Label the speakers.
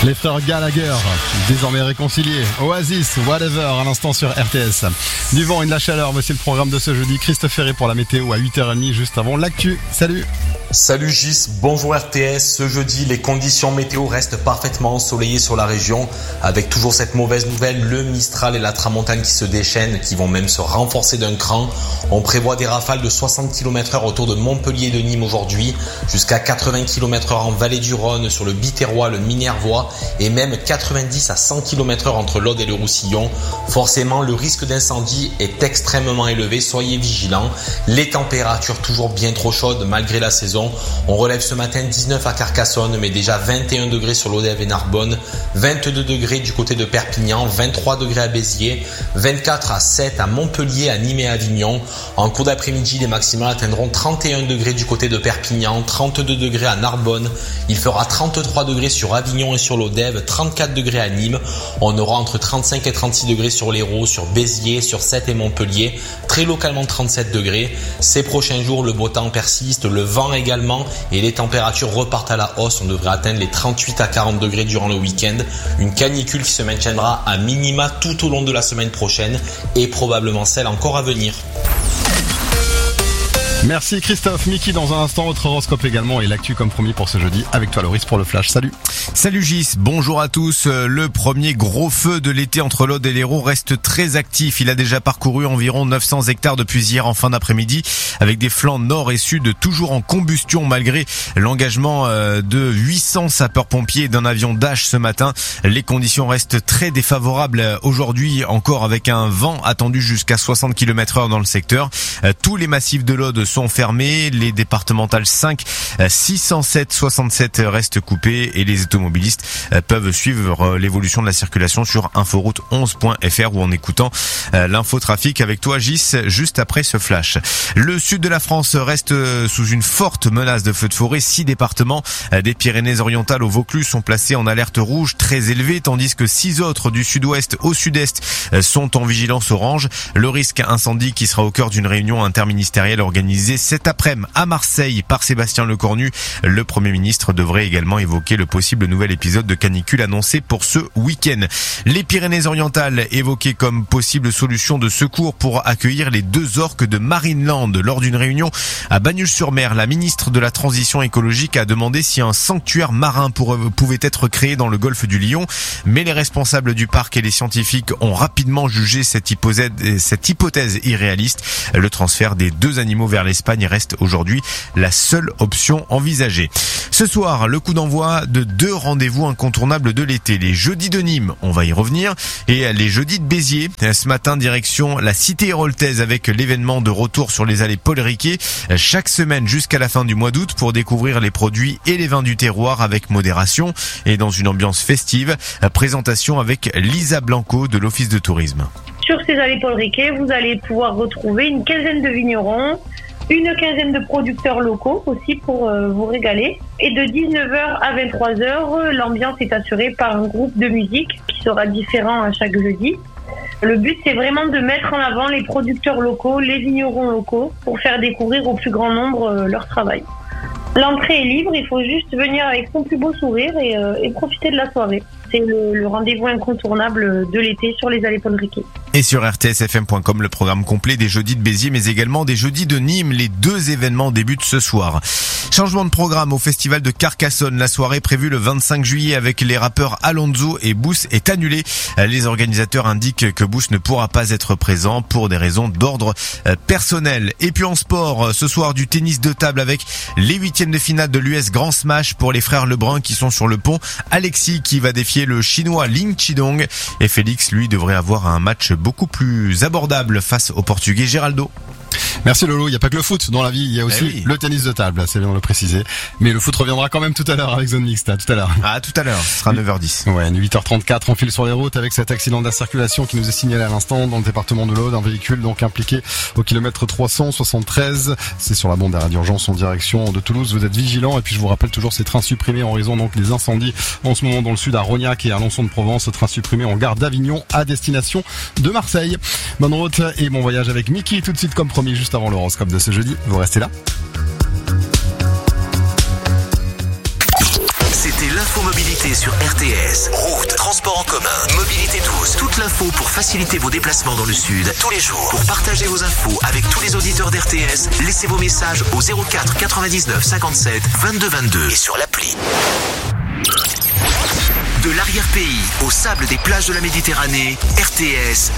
Speaker 1: Les frères Gallagher, désormais réconciliés. Oasis, Whatever, à l'instant sur RTS. Du vent et de la chaleur, voici le programme de ce jeudi. Christophe Ferré pour la météo à 8h30, juste avant l'actu. Salut.
Speaker 2: Salut Gis, bonjour RTS. Ce jeudi, les conditions météo restent parfaitement ensoleillées sur la région, avec toujours cette mauvaise nouvelle, le Mistral et la Tramontane qui se déchaînent, qui vont même se renforcer d'un cran. On prévoit des rafales de 60 km/h autour de Montpellier et de Nîmes aujourd'hui, jusqu'à 80 km/h en vallée du Rhône, sur le Biterrois, le Minervois, et même 90 à 100 km/h entre l'Aude et le Roussillon. Forcément, le risque d'incendie est extrêmement élevé, soyez vigilants. Les températures toujours bien trop chaudes malgré la saison. On relève ce matin 19 à Carcassonne, mais déjà 21 degrés sur l'Odève et Narbonne, 22 degrés du côté de Perpignan, 23 degrés à Béziers, 24 à 7 à Montpellier, à Nîmes et à Avignon. En cours d'après-midi, les maximales atteindront 31 degrés du côté de Perpignan, 32 degrés à Narbonne. Il fera 33 degrés sur Avignon et sur l'Odève, 34 degrés à Nîmes. On aura entre 35 et 36 degrés sur l'Hérault, sur Béziers, sur Sète et Montpellier. Très localement 37 degrés. Ces prochains jours, le beau temps persiste, le vent également, et les températures repartent à la hausse. On devrait atteindre les 38 à 40 degrés durant le week-end. Une canicule qui se maintiendra à minima tout au long de la semaine prochaine et probablement celle encore à venir.
Speaker 1: Merci Christophe. Mickey dans un instant, votre horoscope également et l'actu comme promis pour ce jeudi. Avec toi Loris pour le flash. Salut.
Speaker 3: Salut Gis, bonjour à tous. Le premier gros feu de l'été entre l'Aude et l'Hérault reste très actif. Il a déjà parcouru environ 900 hectares depuis hier en fin d'après-midi, avec des flancs nord et sud toujours en combustion malgré l'engagement de 800 sapeurs-pompiers et d'un avion Dash ce matin. Les conditions restent très défavorables aujourd'hui, encore avec un vent attendu jusqu'à 60 km/h dans le secteur. Tous les massifs de l'Aude sont fermés, les départementales 5, 607, 67 restent coupées et les automobilistes peuvent suivre l'évolution de la circulation sur inforoute11.fr ou en écoutant l'infotrafic avec toi Gis juste après ce flash. Le sud de la France reste sous une forte menace de feux de forêt. 6 départements des Pyrénées-Orientales au Vaucluse sont placés en alerte rouge très élevée, tandis que 6 autres du sud-ouest au sud-est sont en vigilance orange. Le risque incendie qui sera au cœur d'une réunion interministérielle organisée cet après-midi à Marseille par Sébastien Lecornu. Le Premier ministre devrait également évoquer le possible nouvel épisode de canicule annoncé pour ce week-end. Les Pyrénées-Orientales évoquées comme possible solution de secours pour accueillir les 2 orques de Marineland. Lors d'une réunion à Bagnols-sur-Mer, la ministre de la Transition écologique a demandé si un sanctuaire marin pouvait être créé dans le golfe du Lion, mais les responsables du parc et les scientifiques ont rapidement jugé cette hypothèse irréaliste. Le transfert des 2 animaux vers l'Espagne reste aujourd'hui la seule option envisagée. Ce soir, le coup d'envoi de 2 rendez-vous incontournables de l'été. Les jeudis de Nîmes, on va y revenir, et les jeudis de Béziers. Ce matin, direction la cité héroltaise avec l'événement de retour sur les allées Paul Riquet chaque semaine jusqu'à la fin du mois d'août pour découvrir les produits et les vins du terroir avec modération et dans une ambiance festive. Présentation avec Lisa Blanco de l'Office de tourisme.
Speaker 4: Sur ces allées Paul Riquet, vous allez pouvoir retrouver une quinzaine de vignerons, une quinzaine de producteurs locaux aussi pour vous régaler. Et de 19h à 23h, l'ambiance est assurée par un groupe de musique qui sera différent à chaque jeudi. Le but, c'est vraiment de mettre en avant les producteurs locaux, les vignerons locaux, pour faire découvrir au plus grand nombre leur travail. L'entrée est libre, il faut juste venir avec son plus beau sourire et profiter de la soirée. C'est le rendez-vous incontournable de l'été sur les allées Paul Riquet.
Speaker 3: Et sur rtsfm.com, le programme complet des jeudis de Béziers, mais également des jeudis de Nîmes. Les 2 événements débutent ce soir. Changement de programme au festival de Carcassonne. La soirée prévue le 25 juillet avec les rappeurs Alonso et Boost est annulée. Les organisateurs indiquent que Boost ne pourra pas être présent pour des raisons d'ordre personnel. Et puis en sport, ce soir du tennis de table avec les 8e de finale de l'US Grand Smash pour les frères Lebrun qui sont sur le pont. Alexis qui va défier le chinois Ling Chidong et Félix lui devrait avoir un match beaucoup plus abordable face au portugais Geraldo.
Speaker 1: Merci Lolo, il n'y a pas que le foot dans la vie, il y a aussi le tennis de table, c'est bien de le préciser. Mais le foot reviendra quand même tout à l'heure avec Zone Mixte, tout à l'heure.
Speaker 3: Ah, tout à l'heure, ce sera 9h10.
Speaker 1: Ouais, 8h34, on file sur les routes avec cet accident de la circulation qui nous est signalé à l'instant dans le département de l'Aude, un véhicule donc impliqué au kilomètre 373. C'est sur la bande d'arrêt d'urgence en direction de Toulouse, vous êtes vigilants et puis je vous rappelle toujours ces trains supprimés en raison donc des incendies en ce moment dans le sud à Rognac et à Alençon-de-Provence, train supprimé en gare d'Avignon à destination de Marseille. Bonne route et bon voyage avec Mickey tout de suite comme promis juste avant l'horoscope de ce jeudi. Vous restez là.
Speaker 5: C'était l'infomobilité. mobilité sur RTS. Route, transport en commun, mobilité douce. Toute l'info pour faciliter vos déplacements dans le sud tous les jours. Pour partager vos infos avec tous les auditeurs d'RTS, laissez vos messages au 04 99 57 22 22 et sur l'appli. De l'arrière-pays au sable des plages de la Méditerranée, RTS